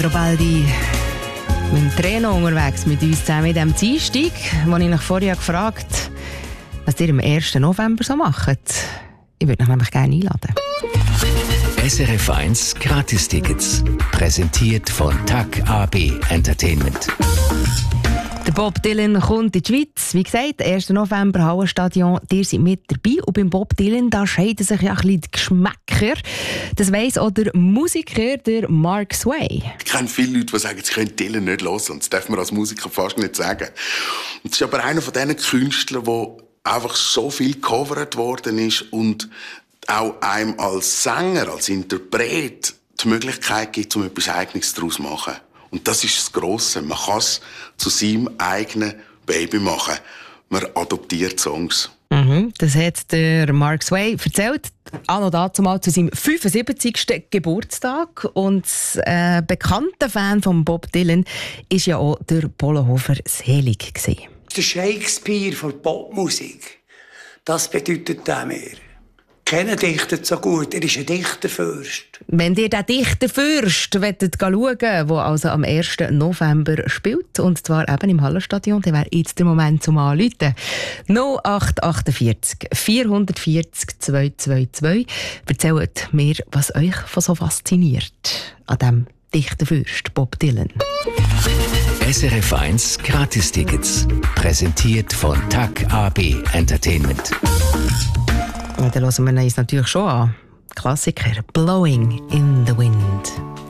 Robaldi mit dem Treno unterwegs mit uns zusammen mit dem Dienstag, wo ich nach vorher gefragt habe, was ihr am 1. November so macht. Ich würde euch nämlich gerne einladen. SRF 1 Gratis-Tickets. Präsentiert von TAG AB Entertainment. Der Bob Dylan kommt in die Schweiz. Wie gesagt, 1. November, Hallenstadion. Ihr seid mit dabei. Und beim Bob Dylan da scheiden sich ja ein bisschen die Geschmäcker. Das weiss auch der Musiker, der Mark Sway. Ich kenne viele Leute, die sagen, sie können Dylan nicht hören. Und das darf man als Musiker fast nicht sagen. Und das ist aber einer von diesen Künstlern, der einfach so viel gecovert worden ist und auch einem als Sänger, als Interpret die Möglichkeit gibt, um etwas Eigenes daraus zu machen. Und das ist das Grosse. Man kann es zu seinem eigenen Baby machen. Man adoptiert Songs. Das hat der Mark Sway erzählt. Anno dazumal zu seinem 75. Geburtstag. Und bekannter Fan von Bob Dylan war ja auch der Polohofer Selig. Der Shakespeare von Popmusik, das bedeutet er mir. Keiner dichtet so gut, er ist ein Dichterfürst. Wenn ihr den Dichterfürst schauen wollt, der also am 1. November spielt, und zwar eben im Hallenstadion, dann wäre jetzt der Moment zum Anrufen. 0848 440 222. Erzählt mir, was euch so fasziniert an diesem Dichterfürst Bob Dylan. SRF 1 Gratis-Tickets. Präsentiert von TAG AB Entertainment. Ja, dann hören wir uns natürlich schon an. Klassiker «Blowing in the Wind».